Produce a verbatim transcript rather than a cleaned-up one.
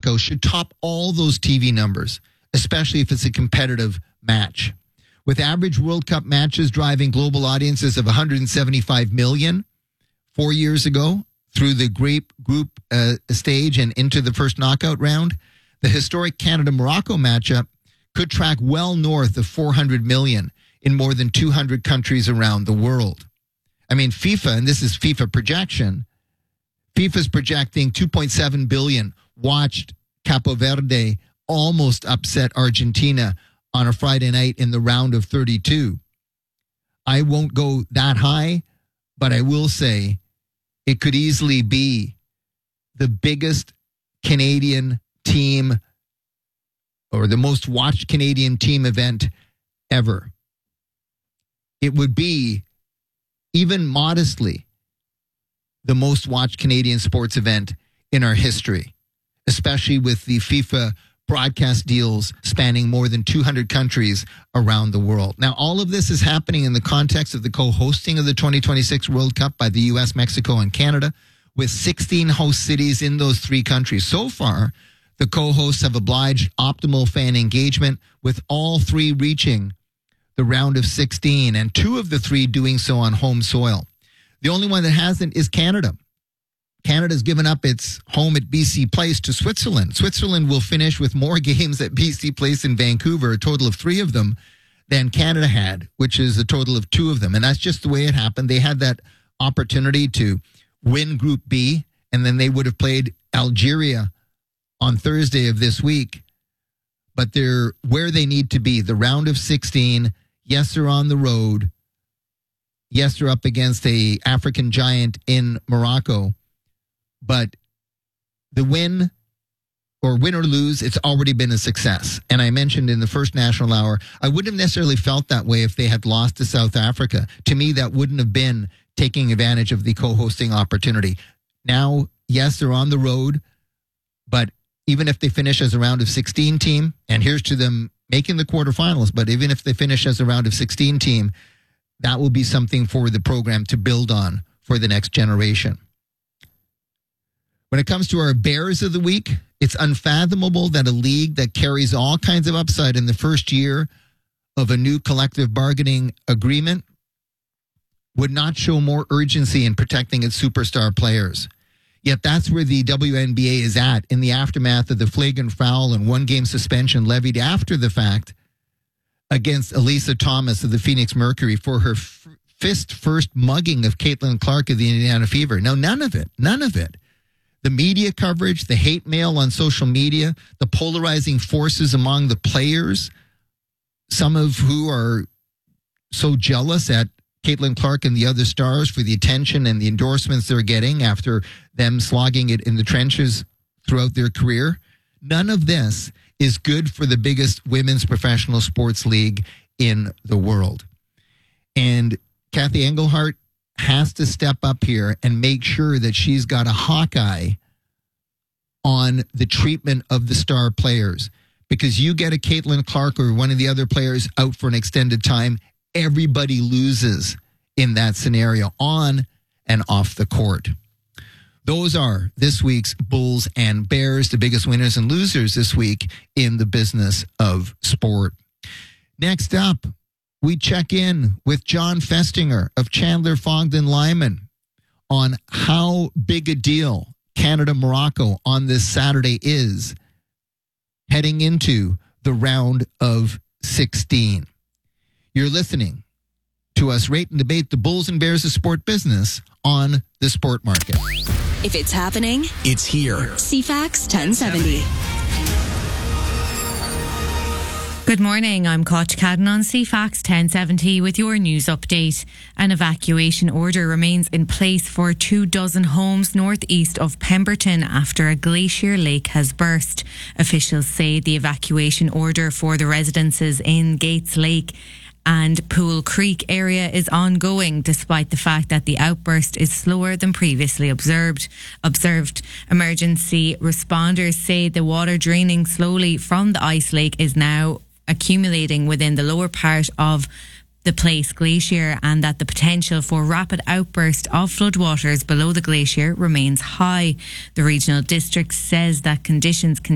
Morocco should top all those T V numbers, especially if it's a competitive match. With average World Cup matches driving global audiences of one hundred seventy-five million four years ago through the group, group uh, stage and into the first knockout round, the historic Canada-Morocco matchup could track well north of four hundred million in more than two hundred countries around the world. I mean, FIFA, and this is FIFA projection, FIFA's projecting two point seven billion watched Capo Verde almost upset Argentina on a Friday night in the round of thirty-two. I won't go that high, but I will say it could easily be the biggest Canadian team or the most watched Canadian team event ever. It would be, even modestly, the most watched Canadian sports event in our history, especially with the FIFA broadcast deals spanning more than two hundred countries around the world. Now, all of this is happening in the context of the co-hosting of the twenty twenty-six World Cup by the U S, Mexico, and Canada, with sixteen host cities in those three countries. So far, the co-hosts have obliged optimal fan engagement, with all three reaching the round of sixteen, and two of the three doing so on home soil. The only one that hasn't is Canada. Canada's given up its home at B C Place to Switzerland. Switzerland will finish with more games at B C Place in Vancouver, a total of three of them, than Canada had, which is a total of two of them. And that's just the way it happened. They had that opportunity to win Group B, and then they would have played Algeria on Thursday of this week. But they're where they need to be, the round of sixteen. Yes, they're on the road. Yes, they're up against a African giant in Morocco. But the win, or win or lose, it's already been a success. And I mentioned in the first national hour, I wouldn't have necessarily felt that way if they had lost to South Africa. To me, that wouldn't have been taking advantage of the co-hosting opportunity. Now, yes, they're on the road, but even if they finish as a round of sixteen team, and here's to them making the quarterfinals, but even if they finish as a round of sixteen team, that will be something for the program to build on for the next generation. When it comes to our Bears of the week, it's unfathomable that a league that carries all kinds of upside in the first year of a new collective bargaining agreement would not show more urgency in protecting its superstar players. Yet that's where the W N B A is at in the aftermath of the flagrant foul and one-game suspension levied after the fact against Elisa Thomas of the Phoenix Mercury for her f- fist-first mugging of Caitlin Clark of the Indiana Fever. Now, none of it, none of it. The media coverage, the hate mail on social media, the polarizing forces among the players, some of who are so jealous at Caitlin Clark and the other stars for the attention and the endorsements they're getting after them slogging it in the trenches throughout their career. None of this is good for the biggest women's professional sports league in the world. And Kathy Engelhart has to step up here and make sure that she's got a hawk eye on the treatment of the star players. Because you get a Caitlin Clark or one of the other players out for an extended time, everybody loses in that scenario, on and off the court. Those are this week's Bulls and Bears, the biggest winners and losers this week in the business of sport. Next up, we check in with John Festinger of Chandler Fogden Lyman on how big a deal Canada-Morocco on this Saturday is heading into the round of sixteen. You're listening to us rate and debate the Bulls and Bears of sport business on the Sport Market. If it's happening, it's here. C FAX ten seventy. Good morning, I'm Koch Cadden on C FAX ten seventy with your news update. An evacuation order remains in place for two dozen homes northeast of Pemberton after a glacier lake has burst. Officials say the evacuation order for the residences in Gates Lake and Pool Creek area is ongoing, despite the fact that the outburst is slower than previously observed. Observed. Emergency responders say the water draining slowly from the ice lake is now accumulating within the lower part of the Place Glacier, and that the potential for rapid outburst of floodwaters below the glacier remains high. The regional district says that conditions can